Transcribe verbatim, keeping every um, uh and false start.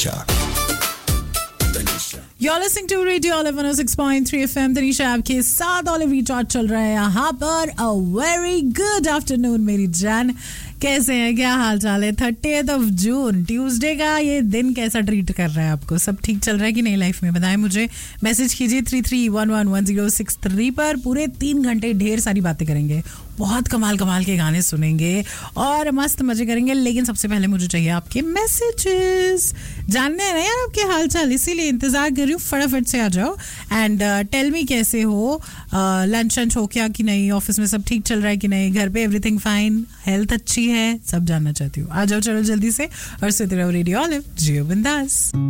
You're listening to Radio Olive one oh six point three F M. Tanisha आपके साथ olive recharge चल रहा है यहाँ पर. A very good afternoon मेरी जान. कैसे हैं, क्या हाल चाल है? थर्टीएथ ऑफ जून ट्यूसडे का ये दिन कैसा ट्रीट कर रहा है आपको? सब ठीक चल रहा है कि नहीं लाइफ में? बताएं मुझे. मैसेज कीजिए three three one one one zero six three पर. पूरे तीन घंटे ढेर सारी बातें करेंगे, बहुत कमाल कमाल के गाने सुनेंगे और मस्त मजे करेंगे. लेकिन सबसे पहले मुझे चाहिए आपके मैसेजेस. जानने हैं ना यार आपके हाल चाल, इसीलिए इंतजार कर रही हूँ. फटाफट से आ जाओ एंड टेल मी कैसे हो. लंच लंच हो क्या कि नहीं? ऑफिस में सब ठीक चल रहा है कि नहीं? घर पे एवरीथिंग फाइन? हेल्थ अच्छी है? सब जानना चाहती हूँ. आ जाओ चलो जल्दी से और सुनते रहो रेडियो ऑलिव. जियो बिंदास.